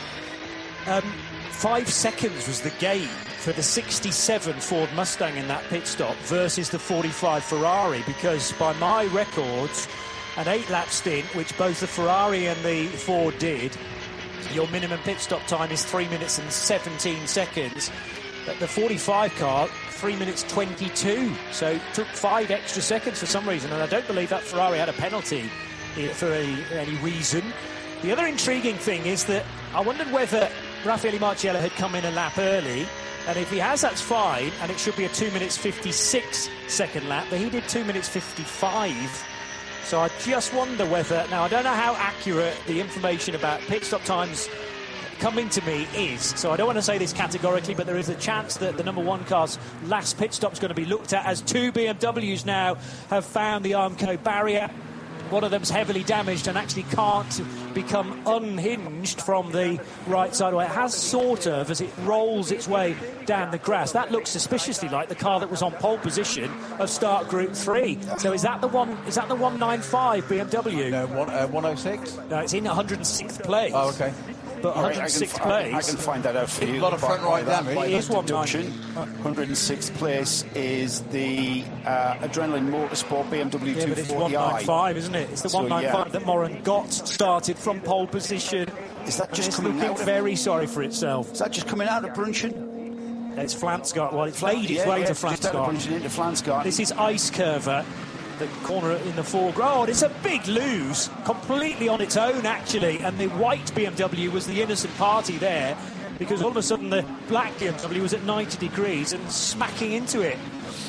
Um, five seconds was the gain for the sixty-seven Ford Mustang in that pit stop versus the forty-five Ferrari, because by my records, an eight-lap stint, which both the Ferrari and the Ford did, your minimum pit stop time is three minutes and seventeen seconds. But the forty-five car, three minutes twenty-two. So it took five extra seconds for some reason, and I don't believe that Ferrari had a penalty for any, any reason. The other intriguing thing is that I wondered whether Raffaele Marciello had come in a lap early, and if he has, that's fine, and it should be a two minutes fifty-six second lap, but he did two minutes fifty-five. So I just wonder whether, now I don't know how accurate the information about pit stop times coming to me is, so I don't want to say this categorically, but there is a chance that the number one car's last pit stop is going to be looked at, as two B M Ws now have found the Armco barrier. One of them's heavily damaged and actually can't become unhinged from the right side away. It has sort of, as it rolls its way down the grass. That looks suspiciously like the car that was on pole position of start Group three. So is that the one? Is that the one ninety-five B M W? No, one, uh, one oh six? No, it's in one hundred sixth place. Oh, OK. But one hundred sixth place. I can find that out for you. A lot of front right damage. It is one deduction. one hundred sixth place is the uh, Adrenaline Motorsport B M W Yeah, but it's one two forty i. ninety-five, isn't it? It's the So, one ninety-five yeah. that Moran got started from pole position. Is that just It's coming looking out of, very sorry for itself. Is that just coming out of Brunchen? It's Flansgard. Well, it's played its yeah, way yeah, to it's just out of Flansgard. Brunchen into Flansgard. This is Ice Curver, the corner in the foreground. It's a big lose, completely on its own, actually. And the white B M W was the innocent party there, because all of a sudden the black B M W was at ninety degrees and smacking into it.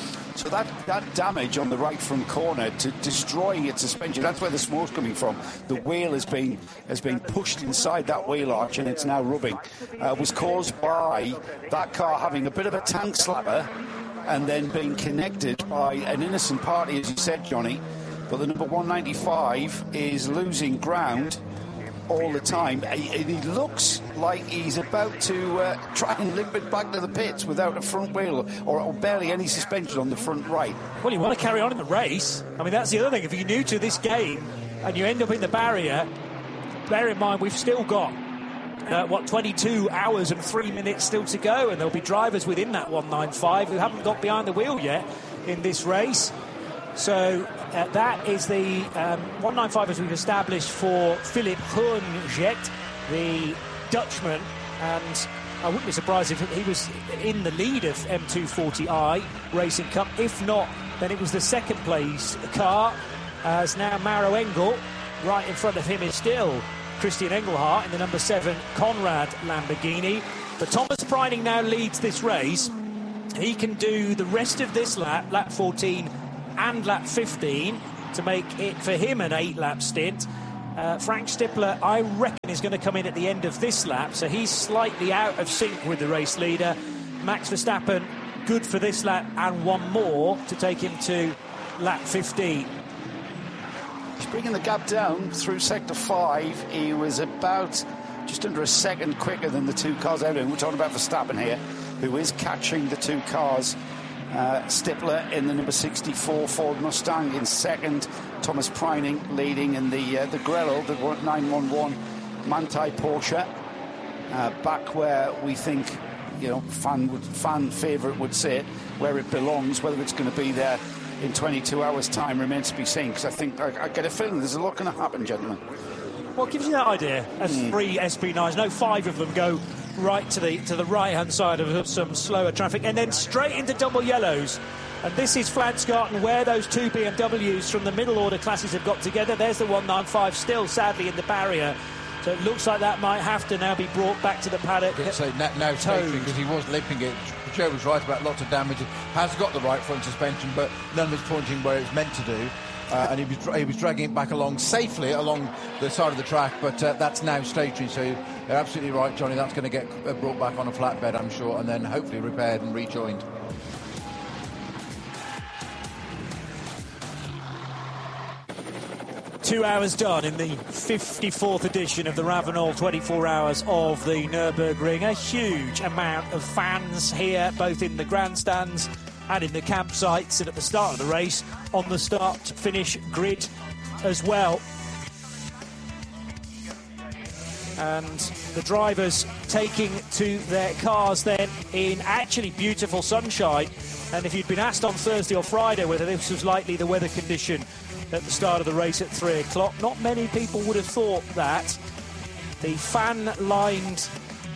So that, that damage on the right front corner to destroying its suspension, that's where the smoke's coming from. The wheel has been has been pushed inside that wheel arch and it's now rubbing. Uh, was caused by that car having a bit of a tank slapper and then being connected by an innocent party, as you said, Johnny. But the number one ninety-five is losing ground all the time. He, he looks like he's about to uh, try and limp it back to the pits without a front wheel or, or barely any suspension on the front right. Well, you want to carry on in the race. I mean, that's the other thing. If you're new to this game and you end up in the barrier, bear in mind, we've still got, uh, what, twenty-two hours and three minutes still to go, and there'll be drivers within that one ninety-five who haven't got behind the wheel yet in this race. So uh, that is the um, one ninety-five, as we've established, for Philippe Hoornjet, the Dutchman, and I wouldn't be surprised if he was in the lead of M two forty i Racing Cup. If not, then it was the second place car, as now Maro Engel, right in front of him is still Christian Engelhardt in the number seven Conrad Lamborghini. But Thomas Preining now leads this race. He can do the rest of this lap, lap fourteen and lap fifteen, to make it for him an eight-lap stint. Uh, Frank Stippler, I reckon, is going to come in at the end of this lap, so he's slightly out of sync with the race leader. Max Verstappen, good for this lap and one more to take him to lap fifteen. He's bringing the gap down through sector five. He was about just under a second quicker than the two cars out. We're talking about Verstappen here, who is catching the two cars. Uh, Stippler in the number sixty-four Ford Mustang in second. Thomas Preining leading in the uh, the Grello, the nine one one Manthey Porsche. Uh, back where we think, you know, fan would, fan favourite would say it, where it belongs. Whether it's going to be there in twenty-two hours' time remains to be seen, because I think I, I get a feeling there's a lot going to happen, gentlemen. What gives you that idea? As mm. three S P nines, no, five of them go right to the to the right-hand side of some slower traffic, and then straight into double yellows. And this is Flansgarten, where those two B M Ws from the middle order classes have got together. There's the one ninety-five still, sadly, in the barrier. So it looks like that might have to now be brought back to the paddock. So now, now stationary, because he was limping it. Joe was right about lots of damage. Has got the right front suspension, but none of it's pointing where it's meant to do. Uh, and he was, he was dragging it back along safely along the side of the track, but uh, that's now stationary. So you're absolutely right, Johnny. That's going to get brought back on a flatbed, I'm sure, and then hopefully repaired and rejoined. Two hours done in the fifty-fourth edition of the Ravenel twenty-four Hours of the Nürburgring. A huge amount of fans here, both in the grandstands and in the campsites, and at the start of the race on the start-finish grid as well. And the drivers taking to their cars then in actually beautiful sunshine. And if you'd been asked on Thursday or Friday whether this was likely the weather condition at the start of the race at three o'clock, not many people would have thought that. The fan-lined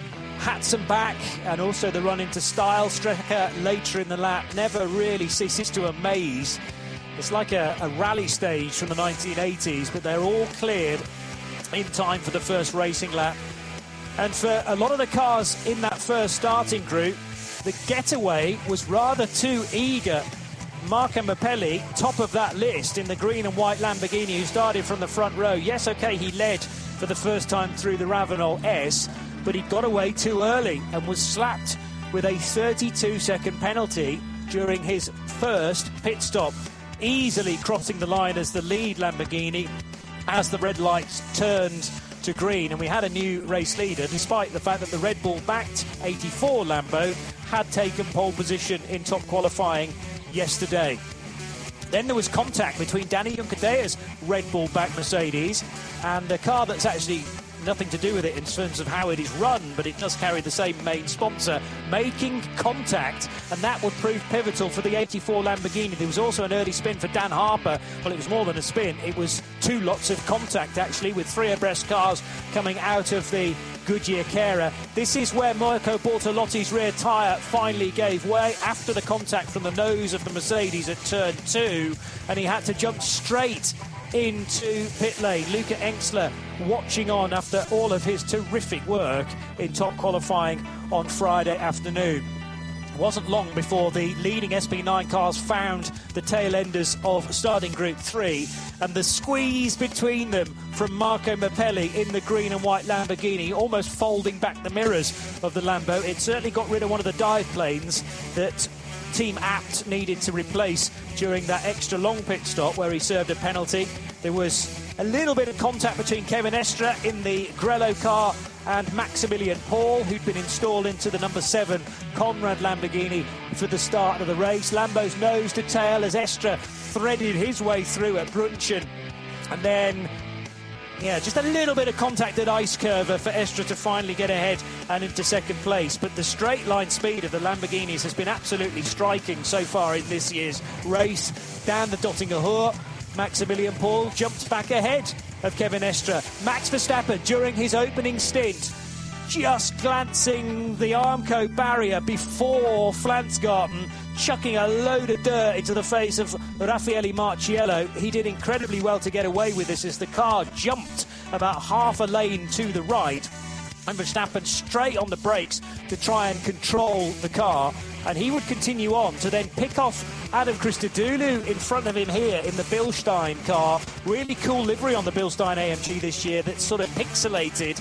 hats and back, and also the run into style Strecker later in the lap, never really ceases to amaze. It's like a, a rally stage from the nineteen eighties, but they're all cleared in time for the first racing lap. And for a lot of the cars in that first starting group, the getaway was rather too eager. Marco Mappelli, top of that list in the green and white Lamborghini, who started from the front row. Yes, OK, he led for the first time through the Ravenel S, but he got away too early and was slapped with a thirty-two second penalty during his first pit stop, easily crossing the line as the lead Lamborghini as the red lights turned to green. And we had a new race leader, despite the fact that the Red Bull-backed eighty-four Lambo had taken pole position in top qualifying yesterday. Then there was contact between Danny Juncadei's Red Bull-backed Mercedes and a car that's actually nothing to do with it in terms of how it is run, but it does carry the same main sponsor, making contact, and that would prove pivotal for the eighty-four Lamborghini. There was also an early spin for Dan Harper. Well, it was more than a spin. It was two lots of contact, actually, with three abreast cars coming out of the Goodyear Cara. This is where Mirko Bortolotti's rear tyre finally gave way after the contact from the nose of the Mercedes at turn two, and he had to jump straight into pit lane. Luca Engstler watching on after all of his terrific work in top qualifying on Friday afternoon. It wasn't long before the leading S P nine cars found the tail enders of starting Group three, and the squeeze between them from Marco Mappelli in the green and white Lamborghini, almost folding back the mirrors of the Lambo. It certainly got rid of one of the dive planes that Team Abt needed to replace during that extra long pit stop where he served a penalty. There was a little bit of contact between Kevin Estre in the Grello car and Maximilian Paul, who'd been installed into the number seven Conrad Lamborghini for the start of the race. Lambo's nose to tail as Estre threaded his way through at Brunchen, and then Yeah, just a little bit of contact at Ice Curver for Estre to finally get ahead and into second place. But the straight line speed of the Lamborghinis has been absolutely striking so far in this year's race. Down the Dottinger Hoor, Maximilian Paul jumps back ahead of Kevin Estre. Max Verstappen, during his opening stint, just glancing the Armco barrier before Flansgarten, chucking a load of dirt into the face of Raffaele Marciello. He did incredibly well to get away with this as the car jumped about half a lane to the right. And Verstappen straight on the brakes to try and control the car. And he would continue on to then pick off Adam Christodoulou in front of him here in the Bilstein car. Really cool livery on the Bilstein A M G this year that's sort of pixelated.